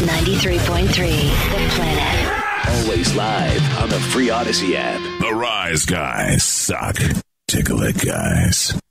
93.3 The Planet. Always live on the free Odyssey app. The Rise Guys suck. Tickle it, guys.